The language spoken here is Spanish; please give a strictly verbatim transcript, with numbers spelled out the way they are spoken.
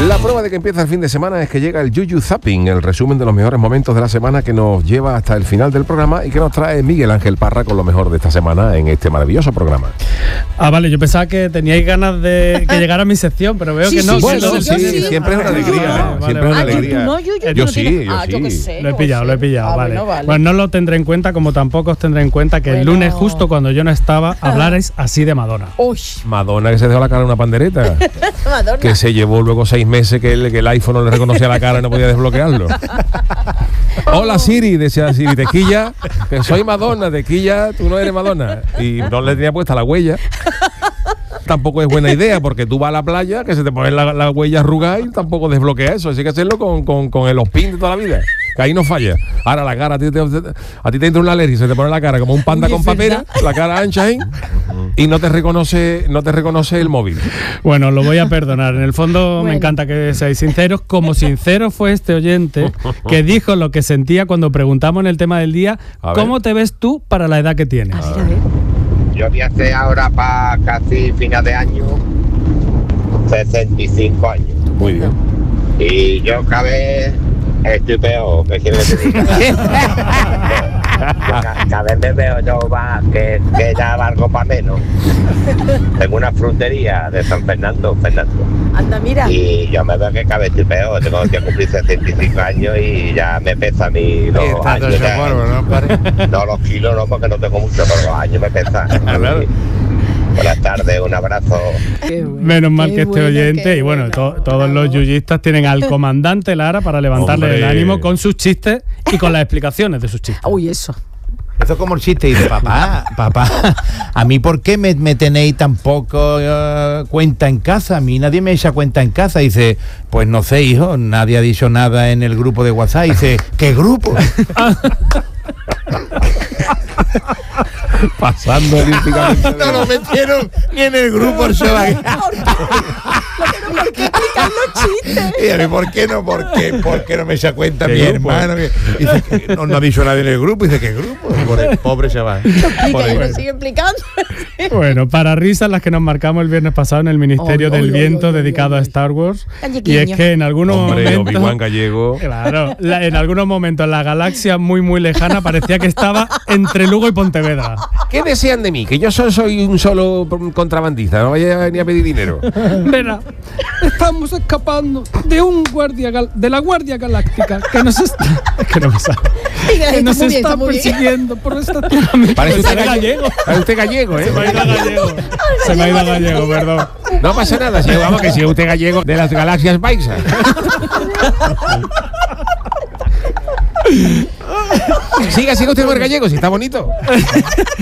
La prueba de que empieza el fin de semana es que llega el Yuyu Zapping, el resumen de los mejores momentos de la semana que nos lleva hasta el final del programa y que nos trae Miguel Ángel Parra con lo mejor de esta semana en este maravilloso programa. Ah, vale, yo pensaba que teníais ganas de que llegara mi sección, pero veo Sí, que no. sí, Bueno, sí, sí, sí, sí. siempre es una Ah, alegría, vale, ¿eh? vale, Siempre es una vale. alegría. No, yo, yo, Yo no sí, tienes- yo ah, yo sí. qué sé, Lo he no pillado, sé. lo he pillado, Ah, vale. bueno, vale. Pues no lo tendré en cuenta, como tampoco os tendré en cuenta que el Bueno. lunes, justo cuando yo no estaba, hablarais así de Madonna. Uy, Madonna, que se dejó la cara en una pandereta, Madonna. que se llevó luego seis meses que el, que el iPhone no le reconocía la cara y no podía desbloquearlo. Hola Siri, decía Siri, tequilla, que soy Madonna, tequilla, tú no eres Madonna. Y no le tenía puesta la huella. Tampoco es buena idea, porque tú vas a la playa, que se te pone la, la huella arrugada y tampoco desbloquea eso. Así que hacerlo con, con, con el spin de toda la vida, que ahí no falla. Ahora la cara, a ti te, a ti te entra una alergia y se te pone la cara como un panda Uy, con es papera, verdad. la cara ancha ahí, y no te reconoce, no te reconoce el móvil. Bueno, lo voy a perdonar. En el fondo Bueno. me encanta que seáis sinceros. Como sincero fue este oyente que dijo lo que sentía cuando preguntamos en el tema del día, A ver. ¿cómo te ves tú para la edad que tienes? A ver, a ver. Yo voy a hacer ahora para casi final de año sesenta y cinco años. Muy bien. Y yo cada vez estoy peor, ¿qué quiero que te diga? Cada, cada vez me veo yo más que, que ya valgo para menos. Tengo una frutería de San Fernando, Fernando. Anda, mira. Y yo me veo que cada vez estoy peor. Tengo que cumplir sesenta y cinco años y ya me pesa a mí los Está todo años. ese ya. polvo, ¿no, padre? No, los kilos no, porque no tengo mucho, pero los años me pesan. Claro. Buenas tardes, un abrazo. Qué bueno, Menos mal qué que este bueno, oyente, qué y bueno, bueno. to- todos los Bravo. yuyistas tienen al comandante Lara para levantarle Hombre. el ánimo con sus chistes y con las explicaciones de sus chistes. Uy, eso. Eso es como el chiste y de papá, papá, a mí ¿por qué me, me tenéis tan poco eh, cuenta en casa? A mí nadie me echa cuenta en casa. Dice, pues no sé, hijo, nadie ha dicho nada en el grupo de WhatsApp. Dice, ¿qué grupo? Pasando olímpicamente. No lo metieron ni en el grupo el show aquí. ¿Por qué explicar los chistes? Y a mí, ¿por qué no? ¿Por qué? ¿Por qué no me echa cuenta ¿Qué mi grupo? hermano? Que- Dice que no, no ha dicho nadie en el grupo. Dice, ¿qué grupo? Por el pobre chaval. Explica, Por y el- lo sigue explicando. Bueno, para risas las que nos marcamos el viernes pasado en el Ministerio Oy, oy, del oy, Viento oy, oy, dedicado oy, a oy. Star Wars. Callequiño. Y es que en algunos Hombre, momentos... Obi-Wan Gallego. Claro, la- en algunos momentos la galaxia muy muy lejana parecía que estaba entre Lugo y Pontevedra. ¿Qué desean de mí? Que yo solo soy un solo contrabandista, no vaya ni a pedir dinero. Verá, estamos escapando de un guardia gal- de la Guardia Galáctica que nos está, es que no me sale, Venga, que está nos muy bien, está está muy bien. persiguiendo por esta tierra. Parece usted Parece gallego. Parece usted gallego, ¿eh? Se me ha ido gallego. Se me ha ido gallego, perdón. No pasa nada, si vamos que si es usted gallego de las galaxias paisas. Siga, siga usted por gallego, si está bonito.